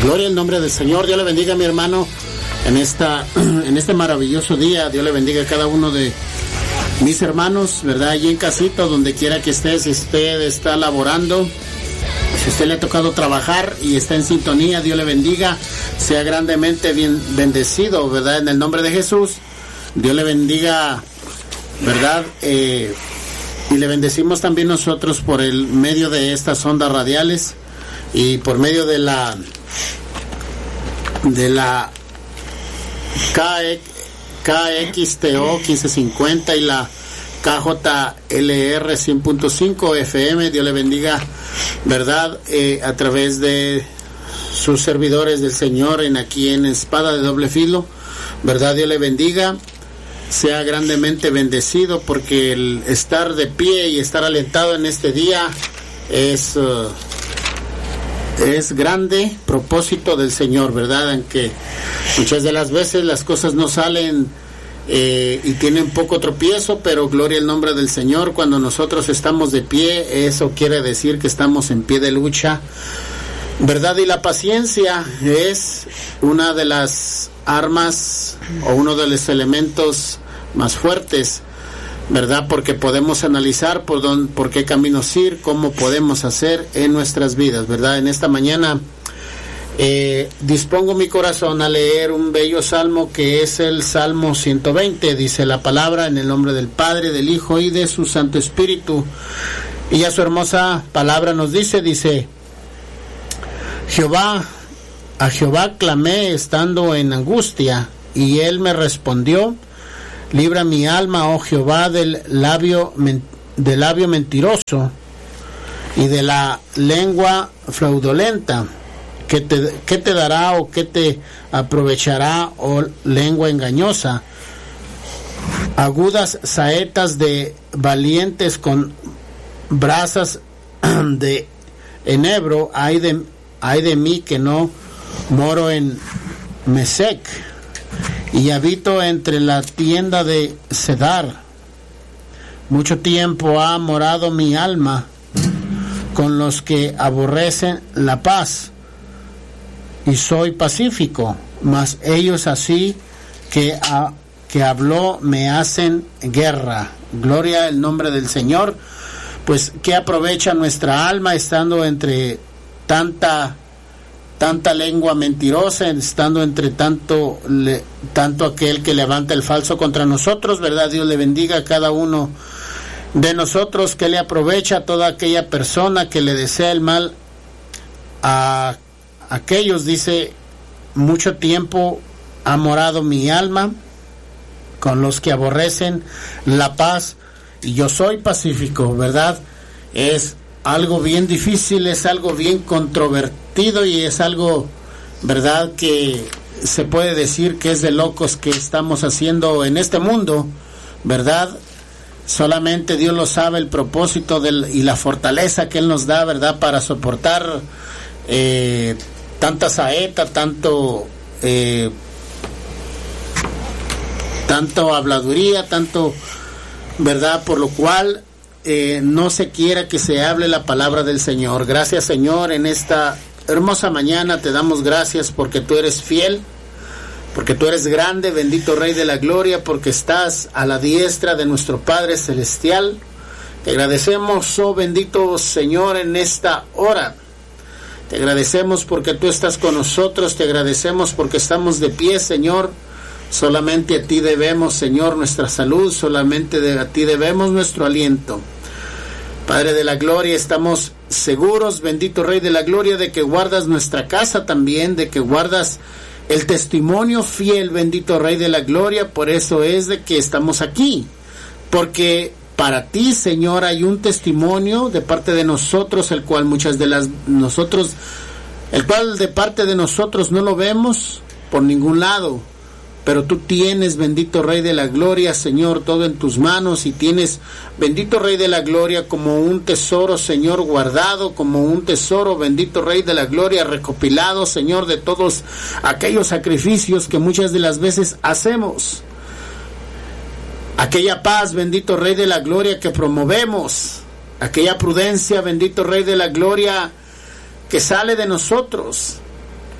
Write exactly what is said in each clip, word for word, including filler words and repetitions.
Gloria al nombre del Señor. Dios le bendiga, mi hermano, en esta en este maravilloso día. Dios le bendiga a cada uno de mis hermanos, ¿verdad? Allí en casita, donde quiera que esté, si usted está laborando, si usted le ha tocado trabajar y está en sintonía, Dios le bendiga, sea grandemente bien bendecido, ¿verdad? En el nombre de Jesús, Dios le bendiga, ¿verdad? Eh, y le bendecimos también nosotros por el medio de estas ondas radiales y por medio de la de la K X T O quince cincuenta y la K J L R cien punto cinco F M. Dios le bendiga, ¿verdad? Eh, a través de sus servidores del Señor en aquí en Espada de Doble Filo, ¿verdad? Dios le bendiga, sea grandemente bendecido, porque el estar de pie y estar alentado en este día es uh, es grande propósito del Señor, ¿verdad? Aunque muchas de las veces las cosas no salen eh, y tienen poco tropiezo, pero gloria al nombre del Señor. Cuando nosotros estamos de pie, eso quiere decir que estamos en pie de lucha, ¿verdad? Y la paciencia es una de las armas o uno de los elementos más fuertes, ¿verdad? Porque podemos analizar por dónde, por qué caminos ir, cómo podemos hacer en nuestras vidas, ¿verdad? En esta mañana eh, dispongo mi corazón a leer un bello salmo que es el Salmo ciento veinte. Dice la palabra: en el nombre del Padre, del Hijo y de su Santo Espíritu. Y a su hermosa palabra nos dice, dice: Jehová, a Jehová clamé estando en angustia, y él me respondió. Libra mi alma, oh Jehová, del labio, del labio mentiroso y de la lengua fraudulenta. ¿Qué te, qué te dará o qué te aprovechará, oh lengua engañosa? Agudas saetas de valientes con brasas de enebro, hay de, hay de mí que no moro en Mesec, y habito entre la tienda de Cedar. Mucho tiempo ha morado mi alma con los que aborrecen la paz, y soy pacífico, mas ellos así que, a, que habló me hacen guerra. Gloria al nombre del Señor. Pues ¿qué aprovecha nuestra alma estando entre tanta tanta lengua mentirosa, estando entre tanto le, tanto aquel que levanta el falso contra nosotros, ¿verdad? Dios le bendiga a cada uno de nosotros. Que le aprovecha a toda aquella persona que le desea el mal a aquellos. Dice: mucho tiempo ha morado mi alma con los que aborrecen la paz, y yo soy pacífico, ¿verdad? Es algo bien difícil, es algo bien controvertido, y es algo, ¿verdad?, que se puede decir que es de locos que estamos haciendo en este mundo, ¿verdad? Solamente Dios lo sabe, el propósito del, y la fortaleza que Él nos da, ¿verdad?, para soportar eh, tanta saeta, tanto eh, tanto habladuría, tanto, ¿verdad?, por lo cual Eh, no se quiera que se hable la palabra del Señor. Gracias, Señor, en esta hermosa mañana te damos gracias porque tú eres fiel, porque tú eres grande, bendito Rey de la Gloria, porque estás a la diestra de nuestro Padre Celestial. Te agradecemos, oh bendito Señor, en esta hora. Te agradecemos porque tú estás con nosotros, te agradecemos porque estamos de pie, Señor. Solamente a ti debemos, Señor, nuestra salud, solamente de, a ti debemos nuestro aliento. Padre de la Gloria, estamos seguros, bendito Rey de la Gloria, de que guardas nuestra casa también, de que guardas el testimonio fiel, bendito Rey de la Gloria. Por eso es de que estamos aquí, porque para ti, Señor, hay un testimonio de parte de nosotros, el cual muchas de las nosotros, el cual de parte de nosotros no lo vemos por ningún lado. Pero tú tienes, bendito Rey de la Gloria, Señor, todo en tus manos, y tienes, bendito Rey de la Gloria, como un tesoro, Señor, guardado, como un tesoro, bendito Rey de la Gloria, recopilado, Señor, de todos aquellos sacrificios que muchas de las veces hacemos. Aquella paz, bendito Rey de la Gloria, que promovemos, aquella prudencia, bendito Rey de la Gloria, que sale de nosotros,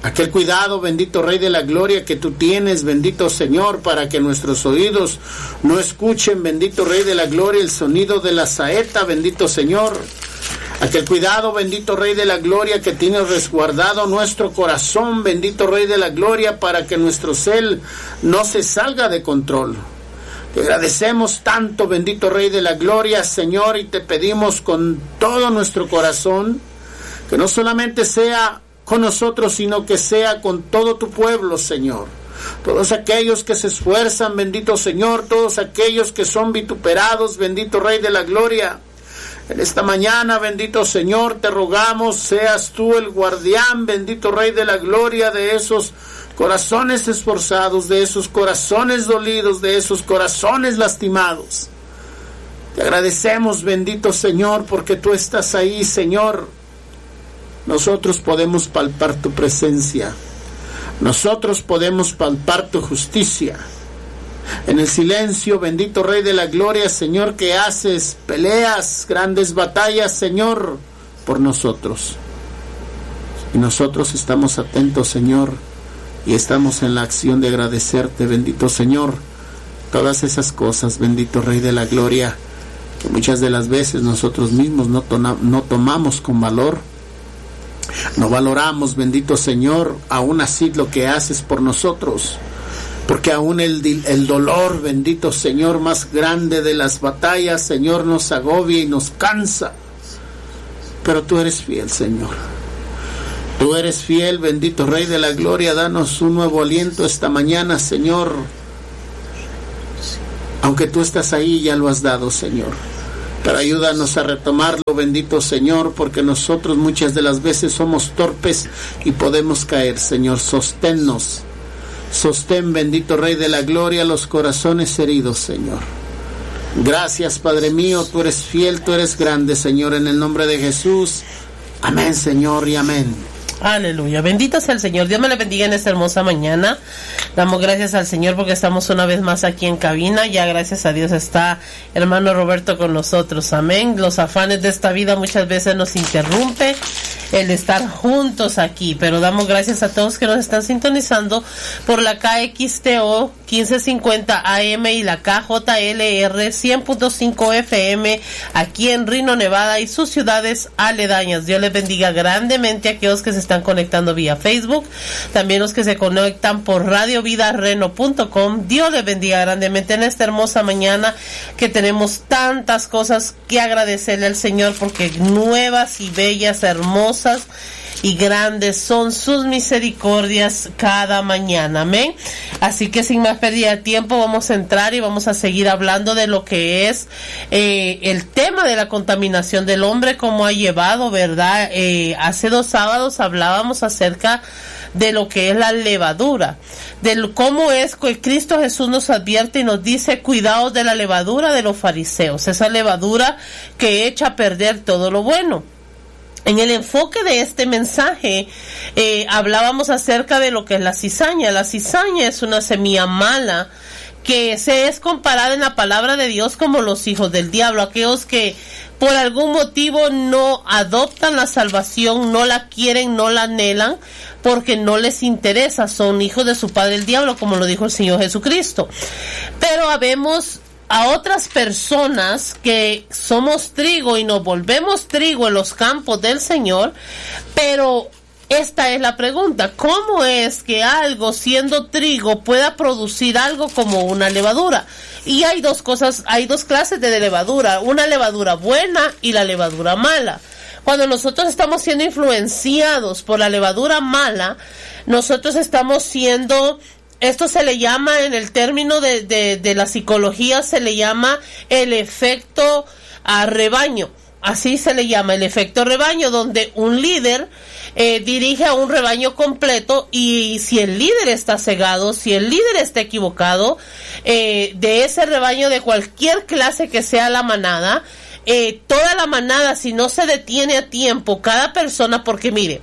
Aquel cuidado, bendito Rey de la Gloria, que tú tienes, bendito Señor, para que nuestros oídos no escuchen, bendito Rey de la Gloria, el sonido de la saeta, bendito Señor. Aquel cuidado, bendito Rey de la Gloria, que tienes resguardado nuestro corazón, bendito Rey de la Gloria, para que nuestro ser no se salga de control. Te agradecemos tanto, bendito Rey de la Gloria, Señor, y te pedimos con todo nuestro corazón que no solamente sea con nosotros, sino que sea con todo tu pueblo, Señor. Todos aquellos que se esfuerzan, bendito Señor, todos aquellos que son vituperados, bendito Rey de la Gloria. En esta mañana, bendito Señor, te rogamos, seas tú el guardián, bendito Rey de la Gloria, de esos corazones esforzados, de esos corazones dolidos, de esos corazones lastimados. Te agradecemos, bendito Señor, porque tú estás ahí, Señor. Nosotros podemos palpar tu presencia. Nosotros podemos palpar tu justicia. En el silencio, bendito Rey de la Gloria, Señor, que haces peleas, grandes batallas, Señor, por nosotros. Y nosotros estamos atentos, Señor, y estamos en la acción de agradecerte, bendito Señor, todas esas cosas, bendito Rey de la Gloria, que muchas de las veces nosotros mismos no, tona, no tomamos con valor. No valoramos, bendito Señor, aún así lo que haces por nosotros, porque aún el, el dolor, bendito Señor, más grande de las batallas, Señor, nos agobia y nos cansa, pero tú eres fiel, Señor. Tú eres fiel, bendito Rey de la Gloria. Danos un nuevo aliento esta mañana, Señor. Aunque tú estás ahí, ya lo has dado, Señor. Pero ayúdanos a retomarlo, bendito Señor, porque nosotros muchas de las veces somos torpes y podemos caer, Señor. Sosténnos. Sostén, bendito Rey de la Gloria, los corazones heridos, Señor. Gracias, Padre mío. Tú eres fiel, tú eres grande, Señor, en el nombre de Jesús. Amén, Señor, y amén. Aleluya, bendito sea el Señor. Dios me le bendiga en esta hermosa mañana. Damos gracias al Señor porque estamos una vez más aquí en cabina. Ya gracias a Dios está hermano Roberto con nosotros, amén. Los afanes de esta vida muchas veces nos interrumpe el estar juntos aquí, pero damos gracias a todos que nos están sintonizando por la K X T O quince cincuenta A M y la K J L R cien punto cinco F M aquí en Reno, Nevada y sus ciudades aledañas. Dios les bendiga grandemente a aquellos que se están conectando vía Facebook, también los que se conectan por radio vida reno punto com. Dios les bendiga grandemente en esta hermosa mañana que tenemos tantas cosas que agradecerle al Señor, porque nuevas y bellas, hermosas y grandes son sus misericordias cada mañana, amén. Así que sin más pérdida de tiempo vamos a entrar y vamos a seguir hablando de lo que es eh, el tema de la contaminación del hombre, cómo ha llevado, ¿verdad? Eh, hace dos sábados hablábamos acerca de lo que es la levadura, de cómo es que Cristo Jesús nos advierte y nos dice: cuidaos de la levadura de los fariseos, esa levadura que echa a perder todo lo bueno. En el enfoque de este mensaje eh, hablábamos acerca de lo que es la cizaña. La cizaña es una semilla mala que se es comparada en la palabra de Dios como los hijos del diablo, aquellos que por algún motivo no adoptan la salvación, no la quieren, no la anhelan, porque no les interesa, son hijos de su padre el diablo, como lo dijo el Señor Jesucristo. Pero habemos a otras personas que somos trigo y nos volvemos trigo en los campos del Señor, pero esta es la pregunta: ¿cómo es que algo siendo trigo pueda producir algo como una levadura? Y hay dos cosas, hay dos clases de levadura, una levadura buena y la levadura mala. Cuando nosotros estamos siendo influenciados por la levadura mala, nosotros estamos siendo... Esto se le llama, en el término de, de, de la psicología, se le llama el efecto a rebaño. Así se le llama, el efecto rebaño, donde un líder eh, dirige a un rebaño completo, y si el líder está cegado, si el líder está equivocado, eh, de ese rebaño, de cualquier clase que sea la manada, eh, toda la manada, si no se detiene a tiempo, cada persona, porque mire,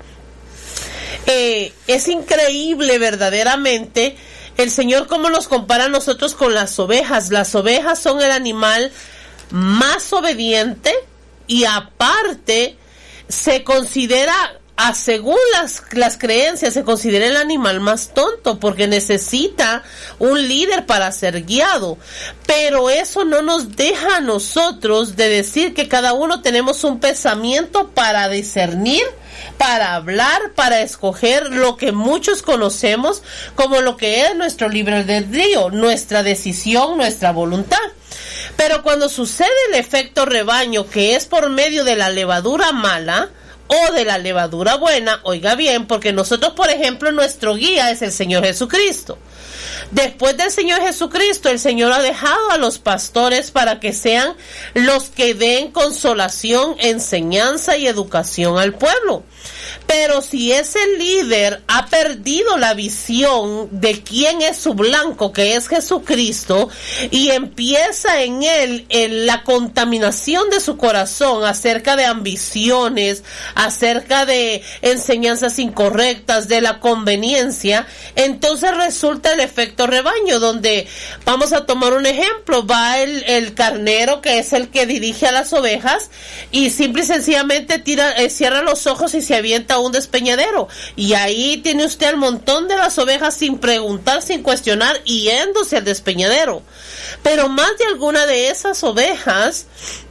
eh, es increíble verdaderamente el Señor cómo nos compara a nosotros con las ovejas. Las ovejas son el animal más obediente y aparte se considera a, según las, las creencias, se considera el animal más tonto porque necesita un líder para ser guiado. Pero eso no nos deja a nosotros de decir que cada uno tenemos un pensamiento para discernir, para hablar, para escoger lo que muchos conocemos como lo que es nuestro libre albedrío, nuestra decisión, nuestra voluntad. Pero cuando sucede el efecto rebaño, que es por medio de la levadura mala o de la levadura buena, oiga bien, porque nosotros, por ejemplo, nuestro guía es el Señor Jesucristo. Después del Señor Jesucristo, el Señor ha dejado a los pastores para que sean los que den consolación, enseñanza y educación al pueblo. Pero si ese líder ha perdido la visión de quién es su blanco, que es Jesucristo, y empieza en él en la contaminación de su corazón acerca de ambiciones, acerca de enseñanzas incorrectas, de la conveniencia, entonces resulta el efecto rebaño, donde vamos a tomar un ejemplo, va el, el carnero, que es el que dirige a las ovejas, y simple y sencillamente tira, eh, cierra los ojos y se avienta a un despeñadero, y ahí tiene usted el montón de las ovejas sin preguntar, sin cuestionar, y yéndose al despeñadero. Pero más de alguna de esas ovejas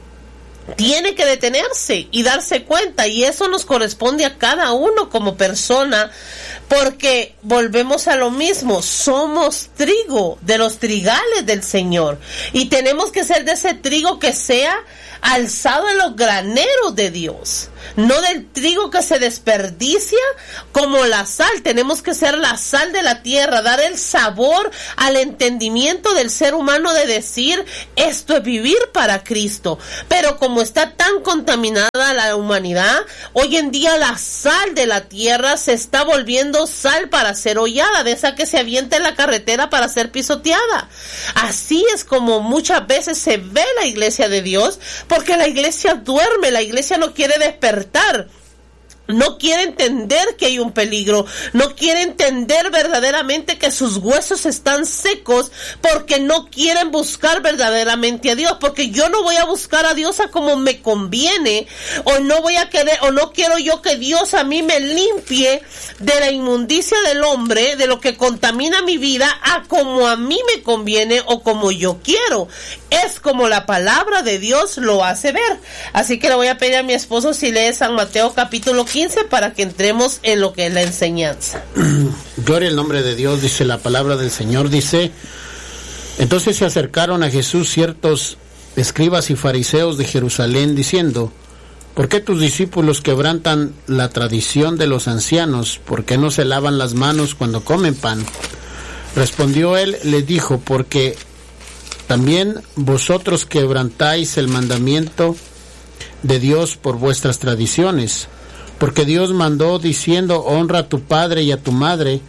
tiene que detenerse y darse cuenta, y eso nos corresponde a cada uno como persona, porque volvemos a lo mismo, somos trigo de los trigales del Señor, y tenemos que ser de ese trigo que sea alzado en los graneros de Dios, no del trigo que se desperdicia como la sal. Tenemos que ser la sal de la tierra, dar el sabor al entendimiento del ser humano de decir, esto es vivir para Cristo. Pero como está tan contaminada la humanidad, hoy en día la sal de la tierra se está volviendo sal para ser hollada, de esa que se avienta en la carretera para ser pisoteada. Así es como muchas veces se ve la iglesia de Dios, porque la iglesia duerme, la iglesia no quiere despertar, no quiere entender que hay un peligro, no quiere entender verdaderamente que sus huesos están secos, porque no quieren buscar verdaderamente a Dios, porque yo no voy a buscar a Dios a como me conviene, o no voy a querer, o no quiero yo que Dios a mí me limpie de la inmundicia del hombre, de lo que contamina mi vida, a como a mí me conviene o como yo quiero. Es como la palabra de Dios lo hace ver. Así que le voy a pedir a mi esposo si lee San Mateo capítulo quince para que entremos en lo que es la enseñanza. Gloria al nombre de Dios. Dice la palabra del Señor, dice: entonces se acercaron a Jesús ciertos escribas y fariseos de Jerusalén, diciendo: ¿por qué tus discípulos quebrantan la tradición de los ancianos? ¿Por qué no se lavan las manos cuando comen pan? Respondió él, les dijo: porque también vosotros quebrantáis el mandamiento de Dios por vuestras tradiciones. Porque Dios mandó diciendo: honra a tu padre y a tu madre,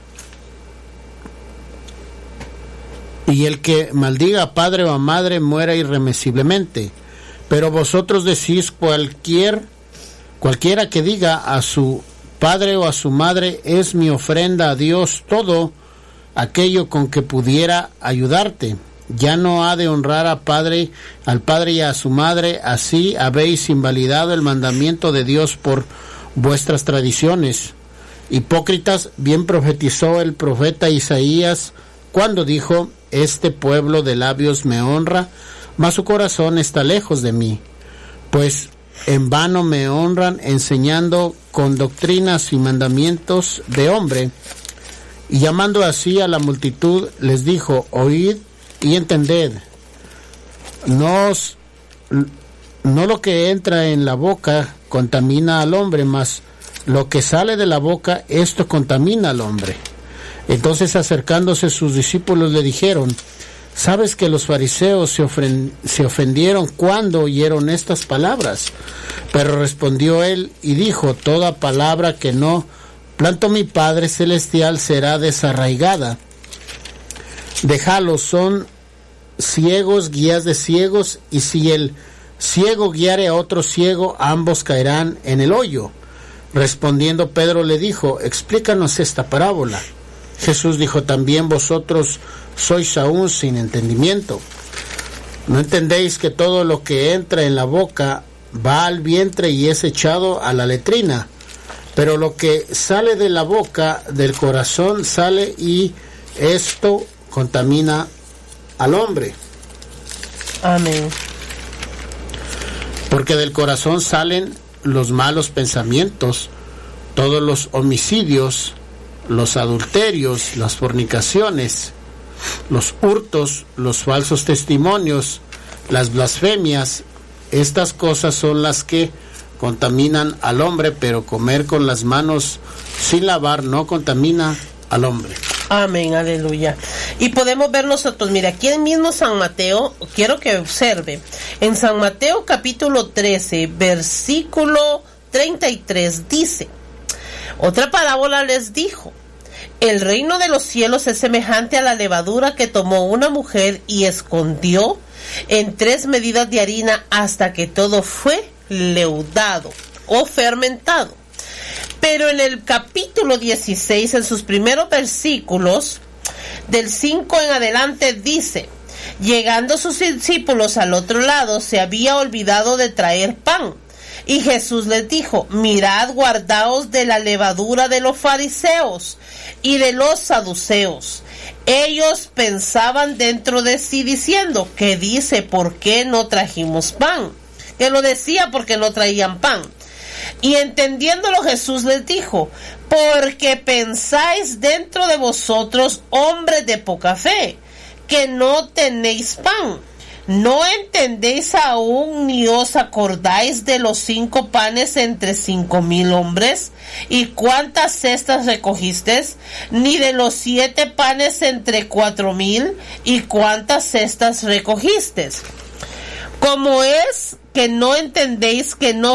y el que maldiga a padre o a madre muera irremisiblemente. Pero vosotros decís: cualquier cualquiera que diga a su padre o a su madre, es mi ofrenda a Dios, todo aquello con que pudiera ayudarte, ya no ha de honrar a padre, al padre y a su madre. Así habéis invalidado el mandamiento de Dios por vuestras tradiciones. Hipócritas, bien profetizó el profeta Isaías cuando dijo: este pueblo de labios me honra, mas su corazón está lejos de mí, pues en vano me honran, enseñando con doctrinas y mandamientos de hombre. Y llamando así a la multitud, les dijo: oíd y entended, no, os, no lo que entra en la boca contamina al hombre, mas lo que sale de la boca, esto contamina al hombre. Entonces, acercándose sus discípulos, le dijeron: ¿sabes que los fariseos se, ofren, se ofendieron cuando oyeron estas palabras? Pero respondió él y dijo: toda palabra que no plantó mi Padre Celestial será desarraigada. Déjalos, son ciegos, guías de ciegos, y si el ciego guiare a otro ciego, ambos caerán en el hoyo. Respondiendo Pedro le dijo: explícanos esta parábola. Jesús dijo: también vosotros sois aún sin entendimiento. ¿No entendéis que todo lo que entra en la boca va al vientre y es echado a la letrina? Pero lo que sale de la boca, del corazón sale, y esto contamina al hombre. Amén. Porque del corazón salen los malos pensamientos, todos los homicidios, los adulterios, las fornicaciones, los hurtos, los falsos testimonios, las blasfemias. Estas cosas son las que contaminan al hombre, pero comer con las manos sin lavar no contamina al hombre. Amén, aleluya. Y podemos ver nosotros, mira, aquí en mismo San Mateo, quiero que observe, en San Mateo capítulo trece, versículo treinta y tres, dice: otra parábola les dijo: el reino de los cielos es semejante a la levadura que tomó una mujer y escondió en tres medidas de harina hasta que todo fue leudado o fermentado. Pero en el capítulo dieciséis, en sus primeros versículos, del cinco en adelante, dice: llegando sus discípulos al otro lado, se había olvidado de traer pan. Y Jesús les dijo: mirad, guardaos de la levadura de los fariseos y de los saduceos. Ellos pensaban dentro de sí diciendo: ¿qué dice? ¿Por qué no trajimos pan? Que lo decía porque no traían pan. Y entendiéndolo, Jesús les dijo: porque pensáis dentro de vosotros, hombres de poca fe, que no tenéis pan. ¿No entendéis aún ni os acordáis de los cinco panes entre cinco mil hombres? ¿Y cuántas cestas recogisteis? Ni de los siete panes entre cuatro mil, ¿y cuántas cestas recogisteis? Como es que no entendéis que no